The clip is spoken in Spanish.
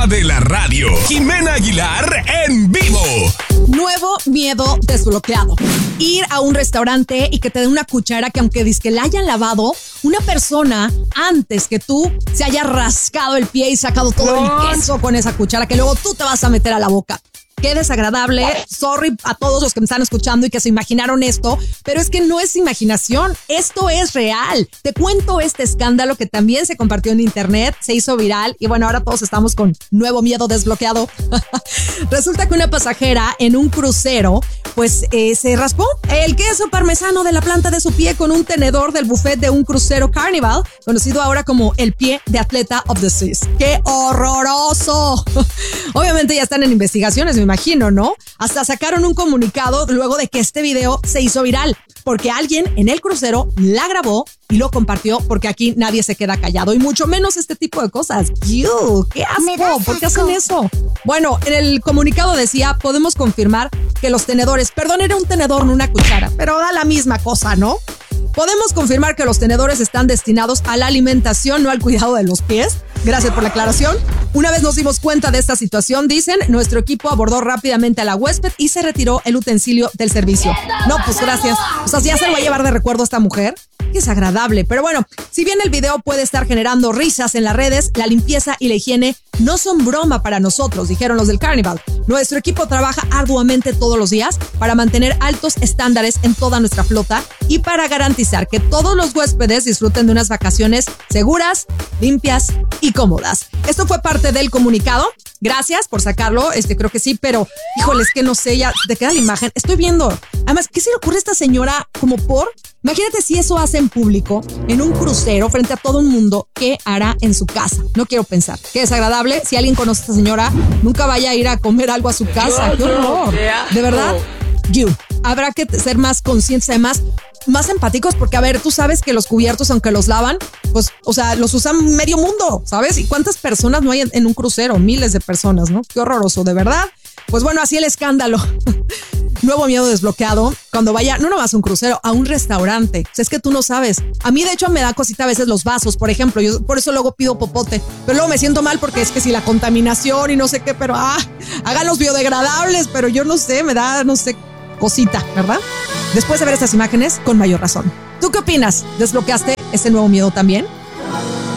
dama de la radio, Jimena Aguilar en vivo. Nuevo miedo desbloqueado. Ir a un restaurante y que te den una cuchara que aunque dizque la hayan lavado, una persona antes que tú se haya rascado el pie y sacado todo el queso con esa cuchara que luego tú te vas a meter a la boca. Qué desagradable. Sorry a todos los que me están escuchando y que se imaginaron esto, pero es que no es imaginación, esto es real. Te cuento este escándalo que también se compartió en internet, se hizo viral y bueno, ahora todos estamos con nuevo miedo desbloqueado. Resulta que una pasajera en un crucero pues se raspó el queso parmesano de la planta de su pie con un tenedor del buffet de un crucero Carnival, conocido ahora como el pie de atleta of the seas. ¡Qué horroroso! Obviamente ya están en investigaciones, me imagino, ¿no? Hasta sacaron un comunicado luego de que este video se hizo viral, porque alguien en el crucero la grabó y lo compartió, porque aquí nadie se queda callado y mucho menos este tipo de cosas. ¡Ew! ¡Qué asco! ¿Por qué hacen eso? Bueno, en el comunicado decía, podemos confirmar que los tenedores, perdón, era un tenedor, no una cuchara, pero da la misma cosa, ¿no? Podemos confirmar que los tenedores están destinados a la alimentación, no al cuidado de los pies. Gracias por la aclaración. Una vez nos dimos cuenta de esta situación, dicen, nuestro equipo abordó rápidamente a la huésped y se retiró el utensilio del servicio. No, pues gracias. O sea, ¿ya se lo va a llevar de recuerdo a esta mujer? Qué desagradable. Pero bueno, si bien el video puede estar generando risas en las redes, la limpieza y la higiene no son broma para nosotros, dijeron los del Carnival. Nuestro equipo trabaja arduamente todos los días para mantener altos estándares en toda nuestra flota y para garantizar que todos los huéspedes disfruten de unas vacaciones seguras, limpias y cómodas. Esto fue parte del comunicado. Gracias por sacarlo, creo que sí, pero híjole, es que no sé, ya te queda la imagen. Estoy viendo. Además, ¿qué se le ocurre a esta señora como por? Imagínate si eso hace en público, en un crucero, frente a todo el mundo, ¿qué hará en su casa? No quiero pensar. Qué desagradable. Si alguien conoce a esta señora, nunca vaya a ir a comer algo a su casa. ¡Qué horror! De verdad, habrá que ser más conscientes, además, más empáticos, porque a ver, tú sabes que los cubiertos, aunque los lavan, pues, o sea, los usan medio mundo, ¿sabes? ¿Y cuántas personas no hay en un crucero? Miles de personas, ¿no? Qué horroroso, de verdad. Pues bueno, así el escándalo. Nuevo miedo desbloqueado cuando vaya, no nomás a un crucero, a un restaurante. O sea, es que tú no sabes. A mí, de hecho, me da cosita a veces los vasos, por ejemplo. Yo por eso luego pido popote. Pero luego me siento mal porque es que si la contaminación y no sé qué, pero hagan los biodegradables, pero yo no sé, me da, no sé, cosita, ¿verdad? Después de ver estas imágenes, con mayor razón. ¿Tú qué opinas? ¿Desbloqueaste ese nuevo miedo también?